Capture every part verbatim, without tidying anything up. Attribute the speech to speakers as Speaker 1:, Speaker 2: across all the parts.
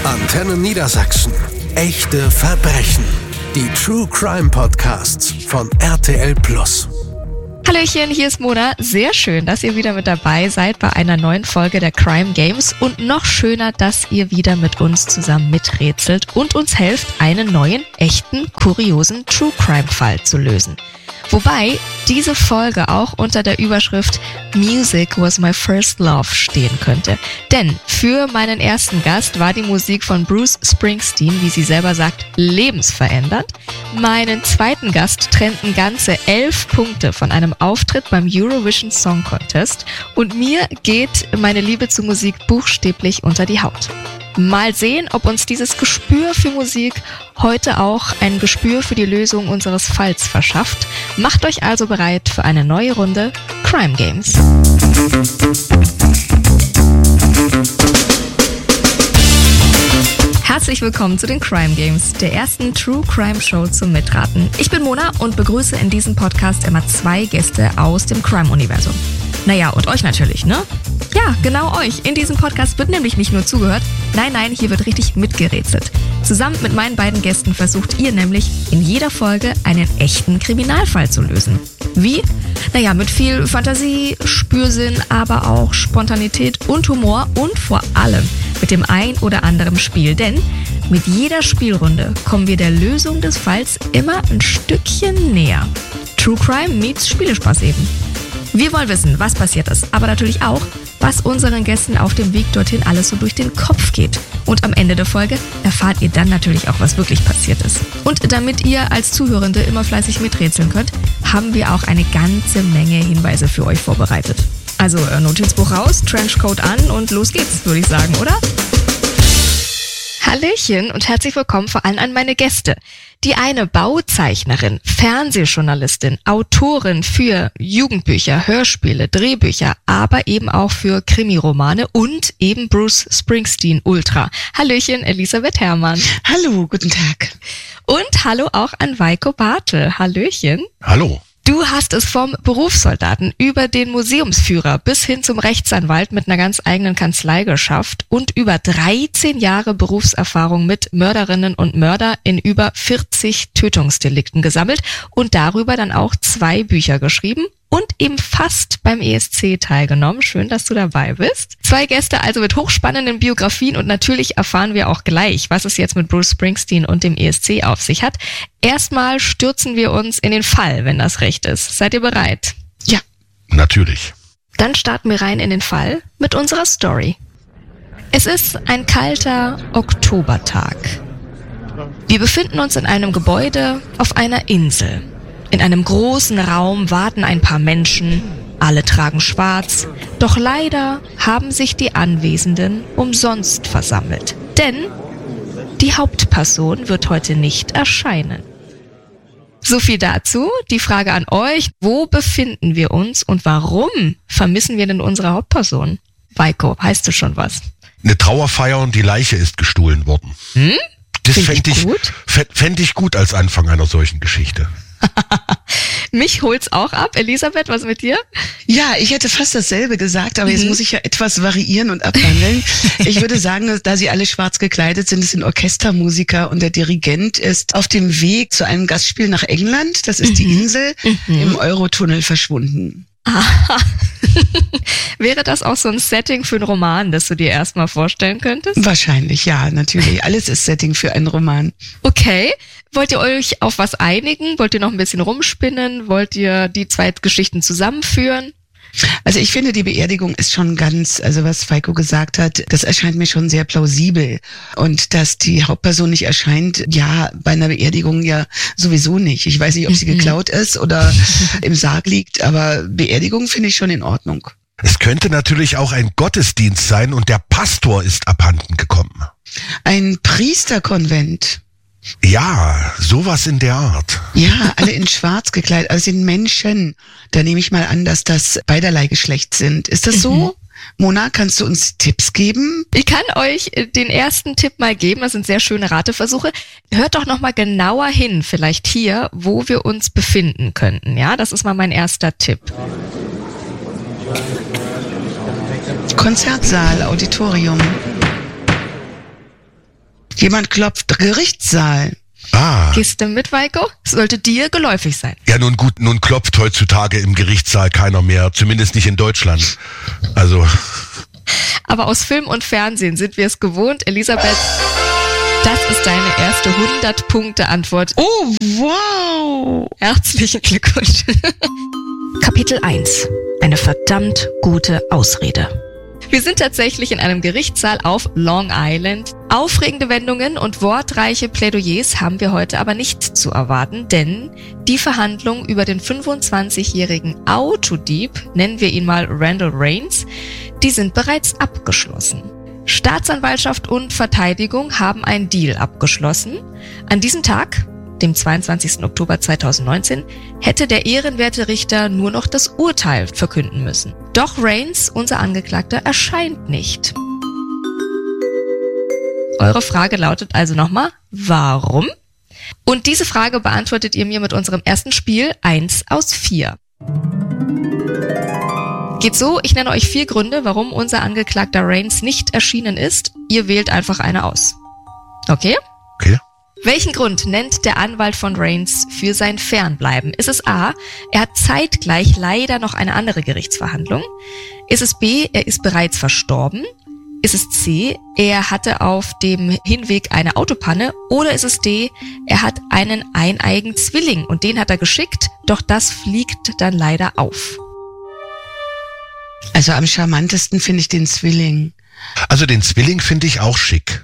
Speaker 1: Antenne Niedersachsen. Echte Verbrechen. Die True Crime Podcasts von R T L Plus.
Speaker 2: Hallöchen, hier ist Mona. Sehr schön, dass ihr wieder mit dabei seid bei einer neuen Folge der Crime Games. Und noch schöner, dass ihr wieder mit uns zusammen miträtselt und uns helft, einen neuen, echten, kuriosen True Crime Fall zu lösen. Wobei diese Folge auch unter der Überschrift Music was my first love stehen könnte. Denn für meinen ersten Gast war die Musik von Bruce Springsteen, wie sie selber sagt, lebensverändernd. Meinen zweiten Gast trennten ganze elf Punkte von einem Auftritt beim Eurovision Song Contest. Und mir geht meine Liebe zu Musik buchstäblich unter die Haut. Mal sehen, ob uns dieses Gespür für Musik heute auch ein Gespür für die Lösung unseres Falls verschafft. Macht euch also bereit für eine neue Runde Crime Games. Herzlich willkommen zu den Crime Games, der ersten True Crime Show zum Mitraten. Ich bin Mona und begrüße in diesem Podcast immer zwei Gäste aus dem Crime-Universum. Naja, und euch natürlich, ne? Ja, genau euch. In diesem Podcast wird nämlich nicht nur zugehört, nein, nein, hier wird richtig mitgerätselt. Zusammen mit meinen beiden Gästen versucht ihr nämlich in jeder Folge einen echten Kriminalfall zu lösen. Wie? Naja, mit viel Fantasie, Spürsinn, aber auch Spontanität und Humor und vor allem mit dem ein oder anderen Spiel. Denn mit jeder Spielrunde kommen wir der Lösung des Falls immer ein Stückchen näher. True Crime meets Spielespaß eben. Wir wollen wissen, was passiert ist, aber natürlich auch, was unseren Gästen auf dem Weg dorthin alles so durch den Kopf geht. Und am Ende der Folge erfahrt ihr dann natürlich auch, was wirklich passiert ist. Und damit ihr als Zuhörende immer fleißig miträtseln könnt, haben wir auch eine ganze Menge Hinweise für euch vorbereitet. Also Notizbuch raus, Trenchcoat an und los geht's, würde ich sagen, oder? Hallöchen und herzlich willkommen vor allem an meine Gäste. Die eine Bauzeichnerin, Fernsehjournalistin, Autorin für Jugendbücher, Hörspiele, Drehbücher, aber eben auch für Krimiromane und eben Bruce Springsteen Ultra. Hallöchen, Elisabeth Herrmann.
Speaker 3: Hallo, guten Tag.
Speaker 2: Und hallo auch an Weiko Bartel. Hallöchen.
Speaker 4: Hallo.
Speaker 2: Du hast es vom Berufssoldaten über den Museumsführer bis hin zum Rechtsanwalt mit einer ganz eigenen Kanzlei geschafft und über dreizehn Jahre Berufserfahrung mit Mörderinnen und Mörder in über vierzig Tötungsdelikten gesammelt und darüber dann auch zwei Bücher geschrieben und eben fast beim E S C teilgenommen. Schön, dass du dabei bist. Zwei Gäste also mit hochspannenden Biografien und natürlich erfahren wir auch gleich, was es jetzt mit Bruce Springsteen und dem E S C auf sich hat. Erstmal stürzen wir uns in den Fall, wenn das recht ist. Seid ihr bereit?
Speaker 3: Ja.
Speaker 4: Natürlich.
Speaker 2: Dann starten wir rein in den Fall mit unserer Story. Es ist ein kalter Oktobertag. Wir befinden uns in einem Gebäude auf einer Insel. In einem großen Raum warten ein paar Menschen. Alle tragen schwarz. Doch leider haben sich die Anwesenden umsonst versammelt. Denn die Hauptperson wird heute nicht erscheinen. So viel dazu. Die Frage an euch, wo befinden wir uns und warum vermissen wir denn unsere Hauptperson? Weiko, weißt du schon was?
Speaker 4: Eine Trauerfeier und die Leiche ist gestohlen worden.
Speaker 2: Hm?
Speaker 4: Das
Speaker 2: Find
Speaker 4: fände
Speaker 2: ich
Speaker 4: ich,
Speaker 2: gut.
Speaker 4: fänd, fänd ich gut als Anfang einer solchen Geschichte.
Speaker 2: Mich holt's auch ab. Elisabeth, was mit dir?
Speaker 3: Ja, ich hätte fast dasselbe gesagt, aber
Speaker 2: Mhm.
Speaker 3: jetzt muss ich ja etwas variieren und abwandeln. Ich würde sagen, da sie alle schwarz gekleidet sind, es sind Orchestermusiker und der Dirigent ist auf dem Weg zu einem Gastspiel nach England. Das ist
Speaker 2: Mhm.
Speaker 3: die Insel
Speaker 2: Mhm.
Speaker 3: im Eurotunnel verschwunden.
Speaker 2: Aha. Wäre das auch so ein Setting für einen Roman, das du dir erstmal vorstellen könntest?
Speaker 3: Wahrscheinlich, ja, natürlich. Alles ist Setting für einen Roman.
Speaker 2: Okay. Wollt ihr euch auf was einigen? Wollt ihr noch ein bisschen rumspinnen? Wollt ihr die zwei Geschichten zusammenführen?
Speaker 3: Also ich finde, die Beerdigung ist schon ganz, also was Weiko gesagt hat, das erscheint mir schon sehr plausibel. Und dass die Hauptperson nicht erscheint, ja, bei einer Beerdigung ja sowieso nicht. Ich weiß nicht, ob sie
Speaker 2: Mhm.
Speaker 3: geklaut ist oder im Sarg liegt, aber Beerdigung finde ich schon in Ordnung.
Speaker 4: Es könnte natürlich auch ein Gottesdienst sein und der Pastor ist abhanden gekommen.
Speaker 3: Ein Priesterkonvent.
Speaker 4: Ja, sowas in der Art.
Speaker 3: Ja, alle in schwarz gekleidet, also sind Menschen. Da nehme ich mal an, dass das beiderlei Geschlecht sind. Ist das so? Mona, kannst du uns Tipps geben?
Speaker 2: Ich kann euch den ersten Tipp mal geben. Das sind sehr schöne Rateversuche. Hört doch noch mal genauer hin, vielleicht hier, wo wir uns befinden könnten. Ja, das ist mal mein erster Tipp.
Speaker 3: Konzertsaal, Auditorium. Jemand klopft, Gerichtssaal.
Speaker 4: Ah.
Speaker 2: Gehst du mit, Weiko? Sollte dir geläufig sein.
Speaker 4: Ja, nun gut, nun klopft heutzutage im Gerichtssaal keiner mehr, zumindest nicht in Deutschland. Also.
Speaker 2: Aber aus Film und Fernsehen sind wir es gewohnt. Elisabeth, das ist deine erste hundert-Punkte-Antwort.
Speaker 3: Oh, wow.
Speaker 2: Herzlichen Glückwunsch. Kapitel eins. Eine verdammt gute Ausrede. Wir sind tatsächlich in einem Gerichtssaal auf Long Island. Aufregende Wendungen und wortreiche Plädoyers haben wir heute aber nicht zu erwarten, denn die Verhandlung über den fünfundzwanzigjährigen Autodieb, nennen wir ihn mal Randall Raines, die sind bereits abgeschlossen. Staatsanwaltschaft und Verteidigung haben einen Deal abgeschlossen. An diesem Tag, dem zweiundzwanzigsten Oktober zweitausendneunzehn, hätte der ehrenwerte Richter nur noch das Urteil verkünden müssen. Doch Raines, unser Angeklagter, erscheint nicht. Eure Frage lautet also nochmal, warum? Und diese Frage beantwortet ihr mir mit unserem ersten Spiel eins aus vier. Geht so, ich nenne euch vier Gründe, warum unser Angeklagter Raines nicht erschienen ist. Ihr wählt einfach eine aus. Okay?
Speaker 4: Okay.
Speaker 2: Welchen Grund nennt der Anwalt von Raines für sein Fernbleiben? Ist es A, er hat zeitgleich leider noch eine andere Gerichtsverhandlung? Ist es B, er ist bereits verstorben? Ist es C, er hatte auf dem Hinweg eine Autopanne? Oder ist es D, er hat einen eineigen Zwilling und den hat er geschickt, doch das fliegt dann leider auf?
Speaker 3: Also am charmantesten finde ich den Zwilling.
Speaker 4: Also den Zwilling finde ich auch schick.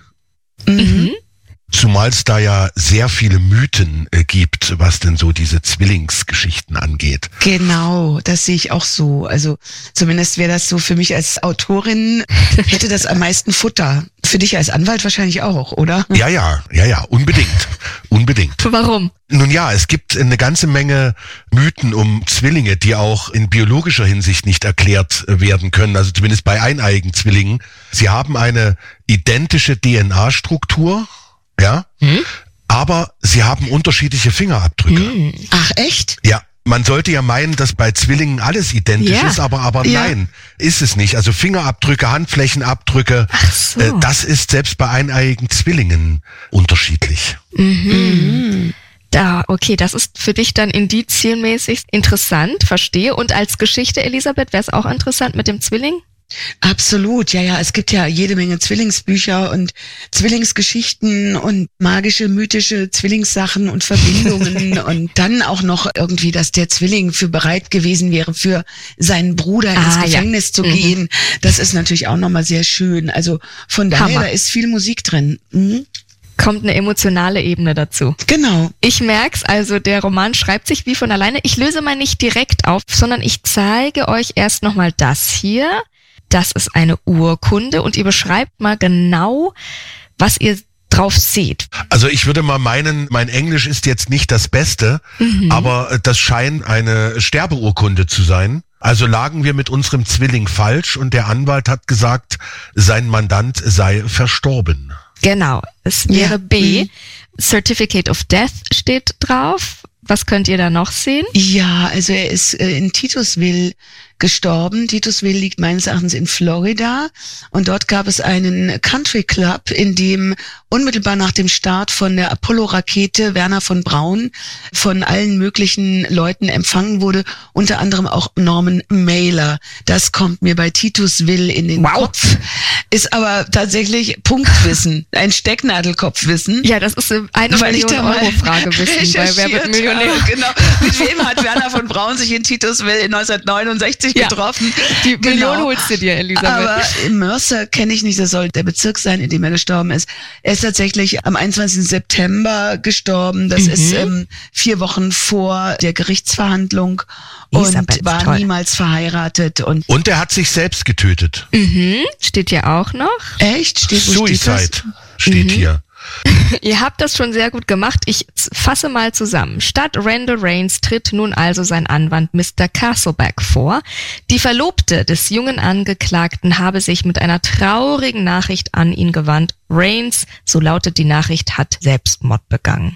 Speaker 3: Mhm.
Speaker 4: Zumal es da ja sehr viele Mythen äh, gibt, was denn so diese Zwillingsgeschichten angeht.
Speaker 3: Genau, das sehe ich auch so. Also zumindest wäre das so für mich als Autorin, hätte das am meisten Futter. Für dich als Anwalt wahrscheinlich auch, oder?
Speaker 4: Ja, ja, ja, ja, unbedingt. Unbedingt.
Speaker 2: Warum?
Speaker 4: Nun ja, es gibt eine ganze Menge Mythen um Zwillinge, die auch in biologischer Hinsicht nicht erklärt werden können, also zumindest bei eineigen Zwillingen. Sie haben eine identische D N A-Struktur, ja, hm? aber sie haben unterschiedliche Fingerabdrücke.
Speaker 2: Hm.
Speaker 3: Ach, echt?
Speaker 4: Ja. Man sollte ja meinen, dass bei Zwillingen alles identisch
Speaker 2: ja.
Speaker 4: ist, aber aber
Speaker 3: ja.
Speaker 4: nein, ist es nicht. Also Fingerabdrücke, Handflächenabdrücke,
Speaker 2: Ach so.
Speaker 4: äh, das ist selbst bei eineigen Zwillingen unterschiedlich.
Speaker 2: Mhm.
Speaker 3: Mhm.
Speaker 2: Da, okay, das ist für dich dann indizienmäßig interessant, verstehe. Und als Geschichte, Elisabeth, wäre es auch interessant mit dem Zwilling?
Speaker 3: Absolut, ja, ja, es gibt ja jede Menge Zwillingsbücher und Zwillingsgeschichten und magische, mythische Zwillingssachen und Verbindungen und dann auch noch irgendwie, dass der Zwilling für bereit gewesen wäre, für seinen Bruder
Speaker 2: Ah,
Speaker 3: ins Gefängnis
Speaker 2: ja.
Speaker 3: zu
Speaker 2: Mhm.
Speaker 3: gehen. Das ist natürlich auch nochmal sehr schön. Also von daher,
Speaker 2: Hammer.
Speaker 3: da ist viel Musik drin. Mhm.
Speaker 2: Kommt eine emotionale Ebene dazu.
Speaker 3: Genau.
Speaker 2: Ich merk's, also der Roman schreibt sich wie von alleine. Ich löse mal nicht direkt auf, sondern ich zeige euch erst nochmal das hier. Das ist eine Urkunde und ihr beschreibt mal genau, was ihr drauf seht.
Speaker 4: Also ich würde mal meinen, mein Englisch ist jetzt nicht das Beste,
Speaker 2: Mhm.
Speaker 4: aber das scheint eine Sterbeurkunde zu sein. Also lagen wir mit unserem Zwilling falsch und der Anwalt hat gesagt, sein Mandant sei verstorben.
Speaker 2: Genau, es wäre
Speaker 3: Ja.
Speaker 2: B.
Speaker 3: Mhm.
Speaker 2: Certificate of Death steht drauf. Was könnt ihr da noch sehen?
Speaker 3: Ja, also er ist äh, in Titusville gestorben. Titusville liegt meines Erachtens in Florida und dort gab es einen Country Club, in dem unmittelbar nach dem Start von der Apollo-Rakete Wernher von Braun von allen möglichen Leuten empfangen wurde, unter anderem auch Norman Mailer. Das kommt mir bei Titusville in den
Speaker 2: Wow.
Speaker 3: Kopf, ist aber tatsächlich Punktwissen, ein Stecknadelkopfwissen.
Speaker 2: Ja, das ist eine
Speaker 3: Weil ich
Speaker 2: Million
Speaker 3: da mal
Speaker 2: Euro Frage wissen bei Wer wird
Speaker 3: recherchiert
Speaker 2: Millionär?
Speaker 3: habe, genau. Mit wem hat Wernher von Braun sich in Titusville in neunzehnhundertneunundsechzig
Speaker 2: Ja.
Speaker 3: getroffen?
Speaker 2: Die Million
Speaker 3: Genau.
Speaker 2: holst du dir, Elisabeth.
Speaker 3: Aber Mercer kenne ich nicht, das soll der Bezirk sein, in dem er gestorben ist. Er ist tatsächlich am einundzwanzigsten September gestorben. Das
Speaker 2: Mhm.
Speaker 3: ist ähm, vier Wochen vor der Gerichtsverhandlung
Speaker 2: Elisabeth,
Speaker 3: und war
Speaker 2: toll.
Speaker 3: niemals verheiratet. Und
Speaker 4: Und er hat sich selbst getötet.
Speaker 2: Mhm, steht ja auch noch.
Speaker 3: echt? Steht, wo steht das?
Speaker 4: Suicide steht
Speaker 2: Mhm.
Speaker 4: hier.
Speaker 2: Ihr habt das schon sehr gut gemacht. Ich fasse mal zusammen. Statt Randall Raines tritt nun also sein Anwalt Mister Castleback vor. Die Verlobte des jungen Angeklagten habe sich mit einer traurigen Nachricht an ihn gewandt. Raines, so lautet die Nachricht, hat Selbstmord begangen.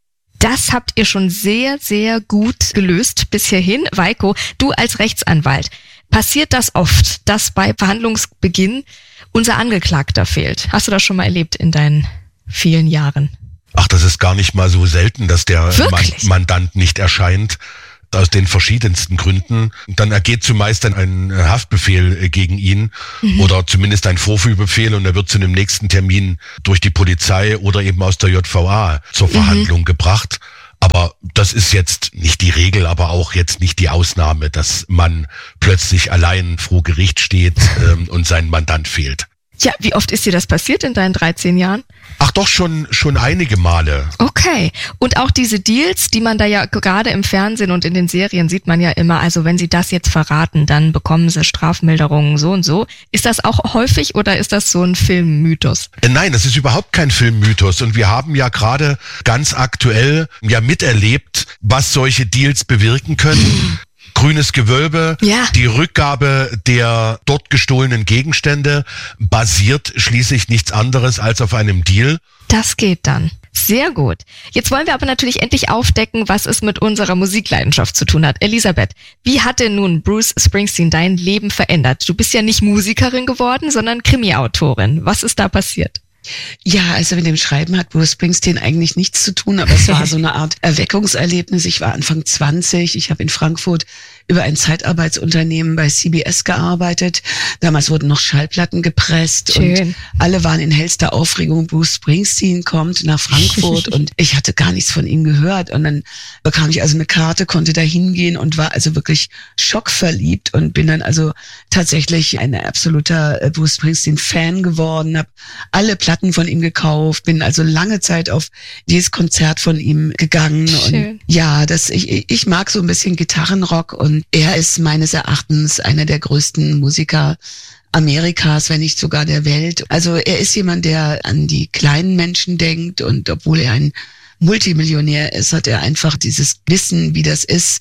Speaker 2: Das habt ihr schon sehr, sehr gut gelöst bis hierhin. Weiko, du als Rechtsanwalt, passiert das oft, dass bei Verhandlungsbeginn unser Angeklagter fehlt? Hast du das schon mal erlebt in deinen vielen Jahren?
Speaker 4: Ach, das ist gar nicht mal so selten, dass der Man- Mandant nicht erscheint. Aus den verschiedensten Gründen. Dann ergeht zumeist dann ein Haftbefehl gegen ihn mhm. oder zumindest ein Vorführbefehl und er wird zu einem nächsten Termin durch die Polizei oder eben aus der J V A zur Verhandlung mhm. gebracht. Aber das ist jetzt nicht die Regel, aber auch jetzt nicht die Ausnahme, dass man plötzlich allein vor Gericht steht ähm, und sein Mandant fehlt.
Speaker 2: Ja, wie oft ist dir das passiert in deinen dreizehn Jahren?
Speaker 4: Ach doch, schon schon einige Male.
Speaker 2: Okay. Und auch diese Deals, die man da ja gerade im Fernsehen und in den Serien sieht man ja immer, also wenn sie das jetzt verraten, dann bekommen sie Strafmilderungen so und so. Ist das auch häufig oder ist das so ein Filmmythos?
Speaker 4: Nein, das ist überhaupt kein Filmmythos und wir haben ja gerade ganz aktuell ja miterlebt, was solche Deals bewirken können. Grünes Gewölbe, ja. Die Rückgabe der dort gestohlenen Gegenstände basiert schließlich nichts anderes als auf einem Deal.
Speaker 2: Das geht dann. Sehr gut. Jetzt wollen wir aber natürlich endlich aufdecken, was es mit unserer Musikleidenschaft zu tun hat. Elisabeth, wie hat denn nun Bruce Springsteen dein Leben verändert? Du bist ja nicht Musikerin geworden, sondern Krimi-Autorin. Was ist da passiert?
Speaker 3: Ja, also mit dem Schreiben hat Bruce Springsteen eigentlich nichts zu tun, aber es war so eine Art Erweckungserlebnis. Ich war Anfang zwanzig, ich habe in Frankfurt über ein Zeitarbeitsunternehmen bei C B S gearbeitet. Damals wurden noch Schallplatten gepresst. Schön. Und alle waren in hellster Aufregung. Bruce Springsteen kommt nach Frankfurt und ich hatte gar nichts von ihm gehört. Und dann bekam ich also eine Karte, konnte da hingehen und war also wirklich schockverliebt und bin dann also tatsächlich ein absoluter Bruce Springsteen-Fan geworden, habe alle Platten von ihm gekauft, bin also lange Zeit auf dieses Konzert von ihm gegangen. Schön. Und ja, das ich, ich mag so ein bisschen Gitarrenrock und er ist meines Erachtens einer der größten Musiker Amerikas, wenn nicht sogar der Welt. Also er ist jemand, der an die kleinen Menschen denkt und obwohl er ein Multimillionär ist, hat er einfach dieses Wissen, wie das ist,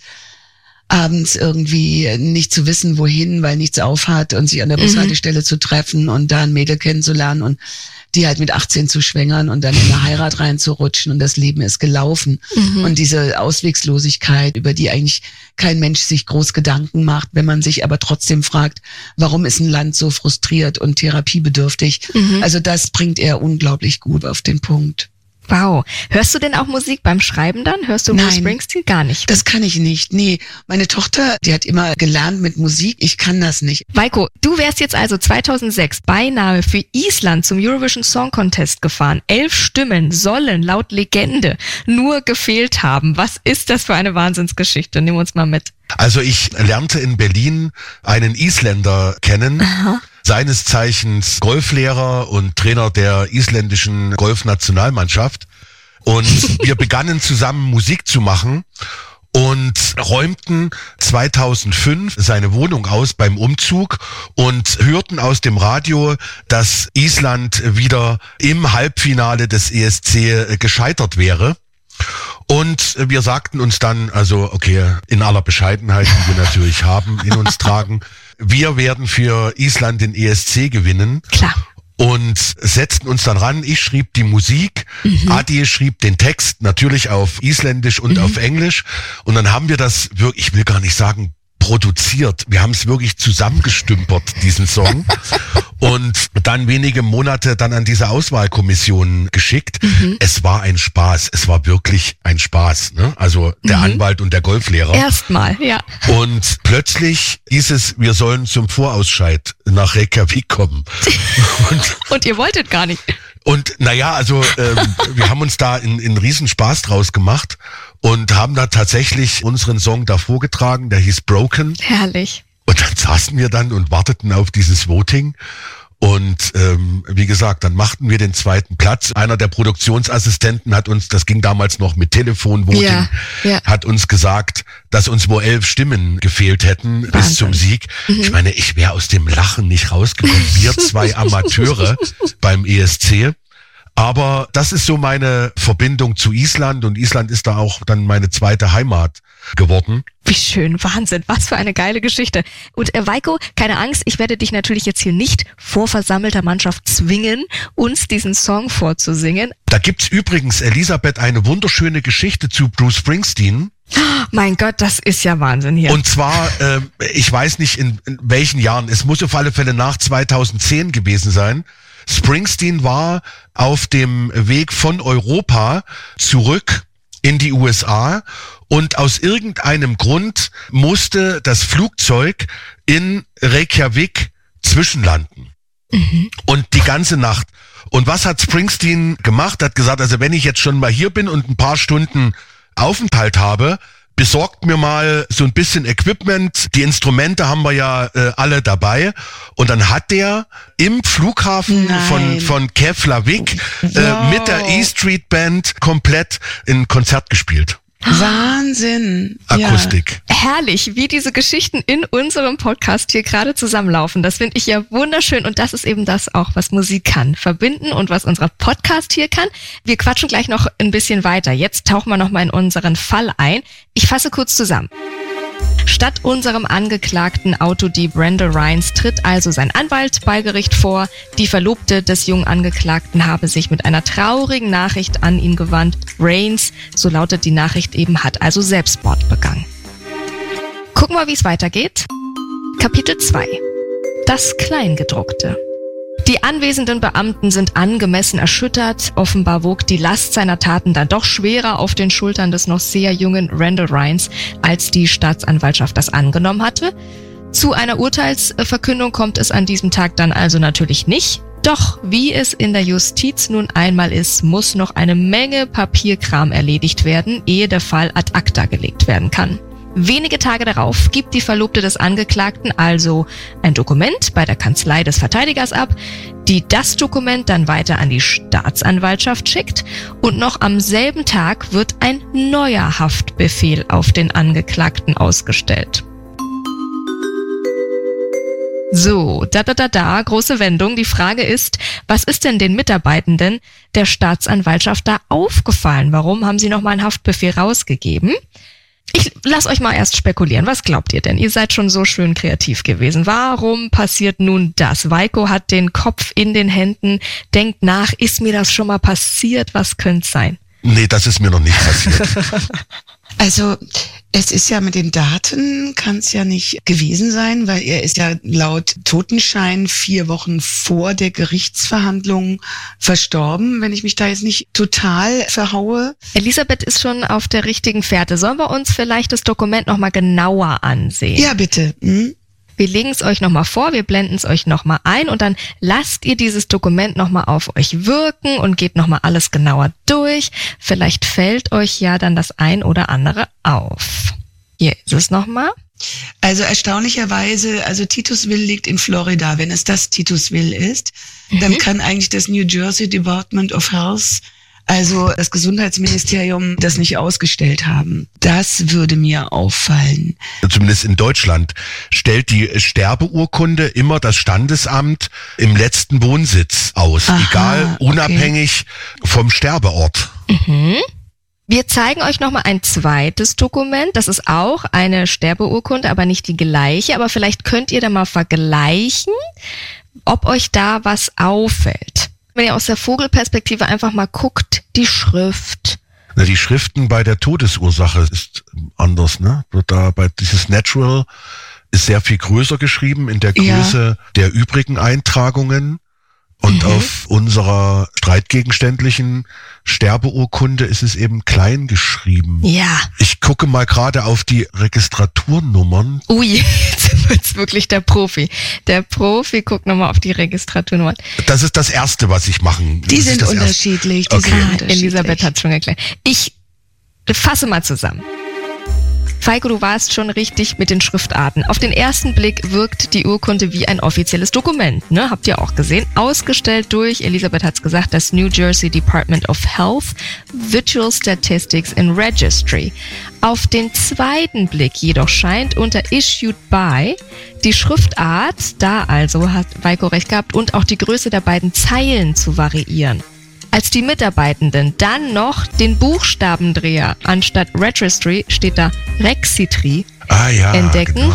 Speaker 3: abends irgendwie nicht zu wissen, wohin, weil nichts aufhat und sich an der Bushaltestelle mhm. zu treffen und da ein Mädel kennenzulernen und die halt mit achtzehn zu schwängern und dann in eine Heirat reinzurutschen und das Leben ist gelaufen. Mhm. Und diese Auswegslosigkeit, über die eigentlich kein Mensch sich groß Gedanken macht, wenn man sich aber trotzdem fragt, warum ist ein Land so frustriert und therapiebedürftig? Mhm. Also das bringt er unglaublich gut auf den Punkt.
Speaker 2: Wow. Hörst du denn auch Musik beim Schreiben dann? Hörst du Bruce Springsteen? Gar nicht.
Speaker 3: Das kann ich nicht. Nee, meine Tochter, die hat immer gelernt mit Musik. Ich kann das nicht.
Speaker 2: Weiko, du wärst jetzt also zweitausendsechs beinahe für Island zum Eurovision Song Contest gefahren. Elf Stimmen sollen laut Legende nur gefehlt haben. Was ist das für eine Wahnsinnsgeschichte? Nimm uns mal mit.
Speaker 4: Also ich lernte in Berlin einen Isländer kennen. Aha. Seines Zeichens Golflehrer und Trainer der isländischen Golfnationalmannschaft. Und wir begannen zusammen Musik zu machen und räumten zweitausendfünf seine Wohnung aus beim Umzug und hörten aus dem Radio, dass Island wieder im Halbfinale des E S C gescheitert wäre. Und wir sagten uns dann, also okay, in aller Bescheidenheit, die wir natürlich haben, in uns tragen, wir werden für Island den E S C gewinnen.
Speaker 2: Klar.
Speaker 4: Und setzten uns dann ran. Ich schrieb die Musik, mhm. Adi schrieb den Text, natürlich auf Isländisch und mhm. auf Englisch. Und dann haben wir das wirklich, ich will gar nicht sagen produziert, wir haben es wirklich zusammengestümpert, diesen Song. Und dann wenige Monate dann an diese Auswahlkommission geschickt. Mhm. Es war ein Spaß. Es war wirklich ein Spaß. Ne? Also der mhm. Anwalt und der Golflehrer.
Speaker 2: Erstmal, ja.
Speaker 4: Und plötzlich hieß es, wir sollen zum Vorausscheid nach Reykjavik kommen.
Speaker 2: Und, und ihr wolltet gar nicht.
Speaker 4: Und naja, also ähm, wir haben uns da in, in Riesenspaß draus gemacht und haben da tatsächlich unseren Song da vorgetragen. Der hieß Broken.
Speaker 2: Herrlich.
Speaker 4: Und dann saßen wir dann und warteten auf dieses Voting. Und ähm, wie gesagt, dann machten wir den zweiten Platz. Einer der Produktionsassistenten hat uns, das ging damals noch mit Telefonvoting, ja, ja. hat uns gesagt, dass uns wohl elf Stimmen gefehlt hätten Wahnsinn. Bis zum Sieg. Mhm. Ich meine, ich wäre aus dem Lachen nicht rausgekommen. Wir zwei Amateure beim E S C. Aber das ist so meine Verbindung zu Island und Island ist da auch dann meine zweite Heimat geworden.
Speaker 2: Wie schön, Wahnsinn, was für eine geile Geschichte. Und äh, Weiko, keine Angst, ich werde dich natürlich jetzt hier nicht vor versammelter Mannschaft zwingen, uns diesen Song vorzusingen.
Speaker 4: Da gibt's übrigens, Elisabeth, eine wunderschöne Geschichte zu Bruce Springsteen.
Speaker 2: Mein Gott, das ist ja Wahnsinn hier.
Speaker 4: Und zwar, äh, ich weiß nicht in, in welchen Jahren, es muss auf alle Fälle nach zweitausendzehn gewesen sein. Springsteen war auf dem Weg von Europa zurück in die U S A und aus irgendeinem Grund musste das Flugzeug in Reykjavik zwischenlanden. Mhm. Und die ganze Nacht. Und was hat Springsteen gemacht? Hat gesagt, also wenn ich jetzt schon mal hier bin und ein paar Stunden Aufenthalt habe, besorgt mir mal so ein bisschen Equipment. Die Instrumente haben wir ja äh, alle dabei. Und dann hat der im Flughafen Nein. von von Keflavik äh, wow. mit der E Street Band komplett ein Konzert gespielt.
Speaker 3: Wahnsinn.
Speaker 4: Akustik.
Speaker 2: Ja. Herrlich, wie diese Geschichten in unserem Podcast hier gerade zusammenlaufen. Das finde ich ja wunderschön und das ist eben das auch, was Musik kann. Verbinden und was unser Podcast hier kann. Wir quatschen gleich noch ein bisschen weiter. Jetzt tauchen wir nochmal in unseren Fall ein. Ich fasse kurz zusammen. Statt unserem Angeklagten Autodieb Randall Rines tritt also sein Anwalt bei Gericht vor. Die Verlobte des jungen Angeklagten habe sich mit einer traurigen Nachricht an ihn gewandt. Rains, so lautet die Nachricht eben, hat also Selbstmord begangen. Gucken wir, wie es weitergeht. Kapitel zwei. Das Kleingedruckte. Die anwesenden Beamten sind angemessen erschüttert. Offenbar wog die Last seiner Taten dann doch schwerer auf den Schultern des noch sehr jungen Randall Rines, als die Staatsanwaltschaft das angenommen hatte. Zu einer Urteilsverkündung kommt es an diesem Tag dann also natürlich nicht. Doch wie es in der Justiz nun einmal ist, muss noch eine Menge Papierkram erledigt werden, ehe der Fall ad acta gelegt werden kann. Wenige Tage darauf gibt die Verlobte des Angeklagten also ein Dokument bei der Kanzlei des Verteidigers ab, die das Dokument dann weiter an die Staatsanwaltschaft schickt und noch am selben Tag wird ein neuer Haftbefehl auf den Angeklagten ausgestellt. So, da da da da, große Wendung. Die Frage ist, was ist denn den Mitarbeitenden der Staatsanwaltschaft da aufgefallen? Warum haben sie nochmal einen Haftbefehl rausgegeben? Ich lass euch mal erst spekulieren. Was glaubt ihr denn? Ihr seid schon so schön kreativ gewesen. Warum passiert nun das? Weiko hat den Kopf in den Händen, denkt nach, ist mir das schon mal passiert? Was könnte es sein?
Speaker 4: Nee, das ist mir noch nicht passiert.
Speaker 3: Also es ist ja mit den Daten, kann es ja nicht gewesen sein, weil er ist ja laut Totenschein vier Wochen vor der Gerichtsverhandlung verstorben, wenn ich mich da jetzt nicht total verhaue.
Speaker 2: Elisabeth ist schon auf der richtigen Fährte. Sollen wir uns vielleicht das Dokument nochmal genauer ansehen?
Speaker 3: Ja, bitte. Hm?
Speaker 2: Wir legen es euch nochmal vor, wir blenden es euch nochmal ein und dann lasst ihr dieses Dokument nochmal auf euch wirken und geht nochmal alles genauer durch. Vielleicht fällt euch ja dann das ein oder andere auf. Hier ist es nochmal.
Speaker 3: Also erstaunlicherweise, also Titusville liegt in Florida. Wenn es das Titusville ist, mhm. dann kann eigentlich das New Jersey Department of Health, also das Gesundheitsministerium, das nicht ausgestellt haben. Das würde mir auffallen.
Speaker 4: Zumindest in Deutschland stellt die Sterbeurkunde immer das Standesamt im letzten Wohnsitz aus. Aha, egal, unabhängig okay. vom Sterbeort.
Speaker 2: Mhm. Wir zeigen euch nochmal ein zweites Dokument. Das ist auch eine Sterbeurkunde, aber nicht die gleiche. Aber vielleicht könnt ihr da mal vergleichen, ob euch da was auffällt. Wenn ihr aus der Vogelperspektive einfach mal guckt, die Schrift.
Speaker 4: Na, die Schriften bei der Todesursache ist anders, ne? Da bei dieses Natural ist sehr viel größer geschrieben in der Größe ja. der übrigen Eintragungen. Und mhm. auf unserer streitgegenständlichen Sterbeurkunde ist es eben klein geschrieben.
Speaker 2: Ja.
Speaker 4: Ich gucke mal gerade auf die Registraturnummern.
Speaker 2: Ui, jetzt wird's wirklich der Profi. Der Profi guckt nochmal auf die Registraturnummern.
Speaker 4: Das ist das Erste, was ich machen.
Speaker 3: Die sind unterschiedlich. Die
Speaker 4: okay.
Speaker 3: sind unterschiedlich.
Speaker 2: Elisabeth hat schon erklärt. Ich fasse mal zusammen. Weiko, du warst schon richtig mit den Schriftarten. Auf den ersten Blick wirkt die Urkunde wie ein offizielles Dokument, ne? Habt ihr auch gesehen. Ausgestellt durch, Elisabeth hat's gesagt, das New Jersey Department of Health, Visual Statistics and Registry. Auf den zweiten Blick jedoch scheint unter Issued by die Schriftart, da also hat Weiko recht gehabt, und auch die Größe der beiden Zeilen zu variieren. Als die Mitarbeitenden dann noch den Buchstabendreher anstatt Registry steht da Rexitry
Speaker 4: ah, ja,
Speaker 2: entdecken.
Speaker 4: Genau.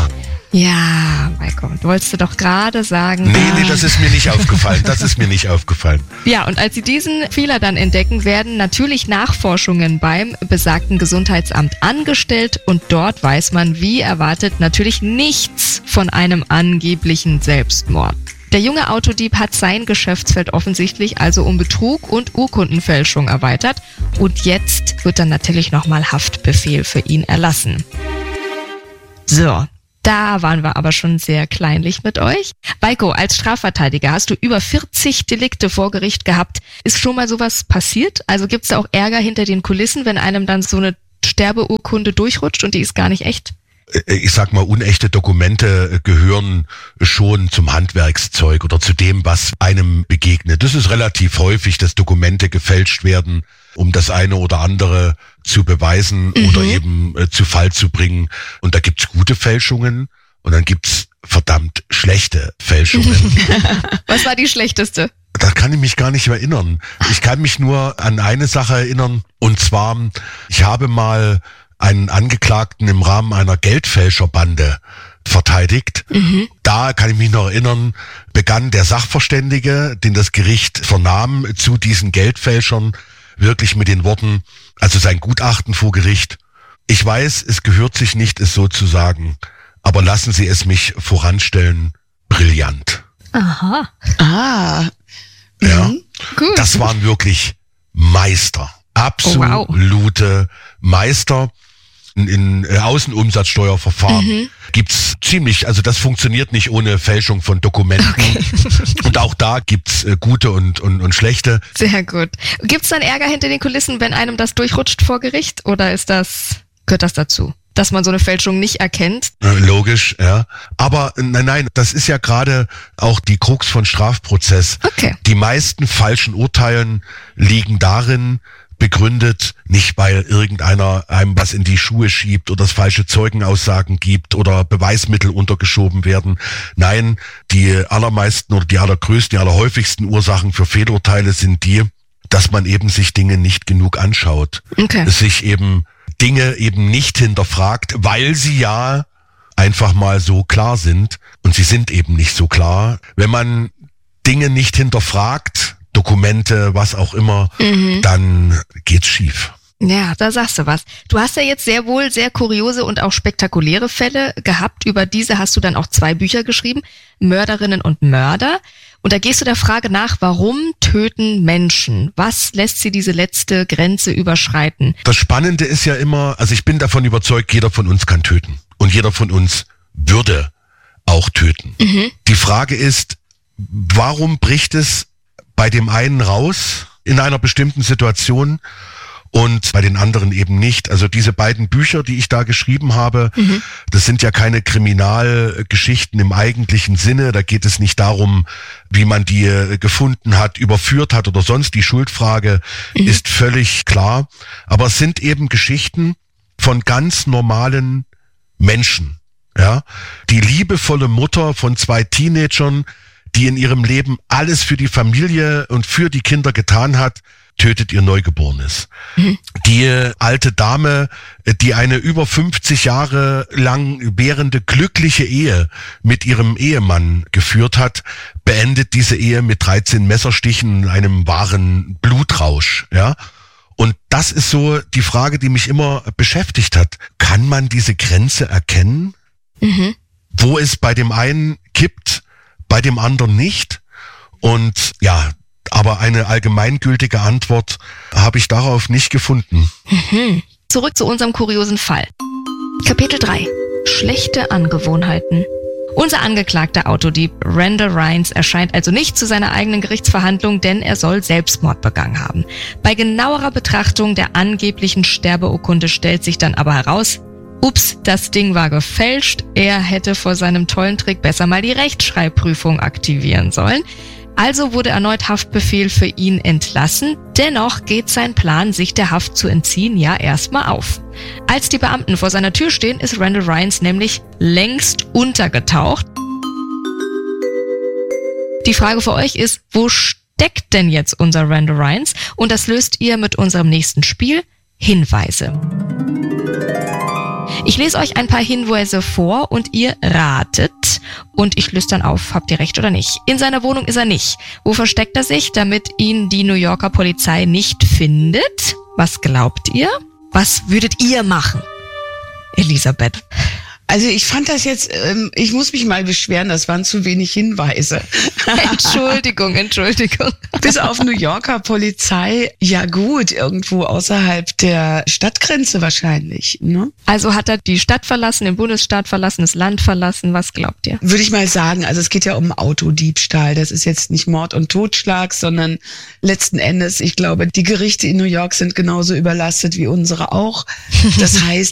Speaker 2: Ja, Weiko, du wolltest doch gerade sagen.
Speaker 4: Nee, nee, das ist mir nicht aufgefallen. Das ist mir nicht aufgefallen.
Speaker 2: Ja, und als sie diesen Fehler dann entdecken, werden natürlich Nachforschungen beim besagten Gesundheitsamt angestellt und dort weiß man, wie erwartet, natürlich nichts von einem angeblichen Selbstmord. Der junge Autodieb hat sein Geschäftsfeld offensichtlich also um Betrug und Urkundenfälschung erweitert. Und jetzt wird dann natürlich nochmal Haftbefehl für ihn erlassen. So, da waren wir aber schon sehr kleinlich mit euch. Weiko, als Strafverteidiger hast du über vierzig Delikte vor Gericht gehabt. Ist schon mal sowas passiert? Also gibt's da auch Ärger hinter den Kulissen, wenn einem dann so eine Sterbeurkunde durchrutscht und die ist gar nicht echt?
Speaker 4: Ich sag mal, unechte Dokumente gehören schon zum Handwerkszeug oder zu dem, was einem begegnet. Das ist relativ häufig, dass Dokumente gefälscht werden, um das eine oder andere zu beweisen mhm. oder eben äh, zu Fall zu bringen. Und da gibt's gute Fälschungen und dann gibt's verdammt schlechte Fälschungen.
Speaker 2: Was war die schlechteste?
Speaker 4: Da kann ich mich gar nicht erinnern. Ich kann mich nur an eine Sache erinnern, und zwar, ich habe mal einen Angeklagten im Rahmen einer Geldfälscherbande verteidigt. Mhm. Da kann ich mich noch erinnern, begann der Sachverständige, den das Gericht vernahm, zu diesen Geldfälschern wirklich mit den Worten, also sein Gutachten vor Gericht: Ich weiß, es gehört sich nicht, es so zu sagen, aber lassen Sie es mich voranstellen, brillant.
Speaker 2: Aha.
Speaker 3: Ah.
Speaker 4: Ja,
Speaker 3: Mhm.
Speaker 2: Gut.
Speaker 4: das waren wirklich Meister. Absolute
Speaker 2: Oh,
Speaker 4: Meister. In, in äh, Außenumsatzsteuerverfahren mhm. gibt's ziemlich, also das funktioniert nicht ohne Fälschung von Dokumenten.
Speaker 2: Okay.
Speaker 4: Und auch da gibt's äh, gute und, und, und schlechte.
Speaker 2: Sehr gut. Gibt's dann Ärger hinter den Kulissen, wenn einem das durchrutscht vor Gericht? Oder ist das, gehört das dazu, dass man so eine Fälschung nicht erkennt?
Speaker 4: Äh, logisch, ja. Aber äh, nein, nein, das ist ja gerade auch die Krux von Strafprozess.
Speaker 2: Okay.
Speaker 4: Die meisten falschen Urteilen liegen darin begründet, nicht weil irgendeiner einem was in die Schuhe schiebt oder es falsche Zeugenaussagen gibt oder Beweismittel untergeschoben werden. Nein, die allermeisten oder die allergrößten, die allerhäufigsten Ursachen für Fehlurteile sind die, dass man eben sich Dinge nicht genug anschaut.
Speaker 2: Okay.
Speaker 4: Sich eben Dinge eben nicht hinterfragt, weil sie ja einfach mal so klar sind. Und sie sind eben nicht so klar. Wenn man Dinge nicht hinterfragt, Dokumente, was auch immer, mhm. dann geht's schief.
Speaker 2: Ja, da sagst du was. Du hast ja jetzt sehr wohl sehr kuriose und auch spektakuläre Fälle gehabt. Über diese hast du dann auch zwei Bücher geschrieben, Mörderinnen und Mörder. Und da gehst du der Frage nach, warum töten Menschen? Was lässt sie diese letzte Grenze überschreiten?
Speaker 4: Das Spannende ist ja immer, also ich bin davon überzeugt, jeder von uns kann töten. Und jeder von uns würde auch töten. Mhm. Die Frage ist, warum bricht es bei dem einen raus in einer bestimmten Situation und bei den anderen eben nicht? Also diese beiden Bücher, die ich da geschrieben habe, mhm. das sind ja keine Kriminalgeschichten im eigentlichen Sinne. Da geht es nicht darum, wie man die gefunden hat, überführt hat oder sonst. Die Schuldfrage mhm. ist völlig klar. Aber es sind eben Geschichten von ganz normalen Menschen. Ja, die liebevolle Mutter von zwei Teenagern, die in ihrem Leben alles für die Familie und für die Kinder getan hat, tötet ihr Neugeborenes. Mhm. Die alte Dame, die eine über fünfzig Jahre lang währende glückliche Ehe mit ihrem Ehemann geführt hat, beendet diese Ehe mit dreizehn Messerstichen in einem wahren Blutrausch. Ja, und das ist so die Frage, die mich immer beschäftigt hat. Kann man diese Grenze erkennen? Mhm. Wo es bei dem einen kippt, bei dem anderen nicht. Und ja, aber eine allgemeingültige Antwort habe ich darauf nicht gefunden.
Speaker 2: Mhm. Zurück zu unserem kuriosen Fall. Kapitel drei. Schlechte Angewohnheiten. Unser angeklagter Autodieb Randall Rines erscheint also nicht zu seiner eigenen Gerichtsverhandlung, denn er soll Selbstmord begangen haben. Bei genauerer Betrachtung der angeblichen Sterbeurkunde stellt sich dann aber heraus, ups, das Ding war gefälscht. Er hätte vor seinem tollen Trick besser mal die Rechtschreibprüfung aktivieren sollen. Also wurde erneut Haftbefehl für ihn entlassen. Dennoch geht sein Plan, sich der Haft zu entziehen, ja erstmal auf. Als die Beamten vor seiner Tür stehen, ist Randall Rines nämlich längst untergetaucht. Die Frage für euch ist, wo steckt denn jetzt unser Randall Rines? Und das löst ihr mit unserem nächsten Spiel, Hinweise. Ich lese euch ein paar Hinweise vor und ihr ratet. Und ich löse dann auf, habt ihr recht oder nicht. In seiner Wohnung ist er nicht. Wo versteckt er sich, damit ihn die New Yorker Polizei nicht findet? Was glaubt ihr? Was würdet ihr machen, Elisabeth?
Speaker 3: Also ich fand das jetzt, ähm, ich muss mich mal beschweren, das waren zu wenig Hinweise.
Speaker 2: Entschuldigung, Entschuldigung.
Speaker 3: Bis auf New Yorker Polizei, ja gut, irgendwo außerhalb der Stadtgrenze wahrscheinlich, ne?
Speaker 2: Also hat er die Stadt verlassen, den Bundesstaat verlassen, das Land verlassen, was glaubt ihr?
Speaker 3: Würde ich mal sagen, also es geht ja um Autodiebstahl, das ist jetzt nicht Mord und Totschlag, sondern letzten Endes, ich glaube, die Gerichte in New York sind genauso überlastet wie unsere auch. Das heißt,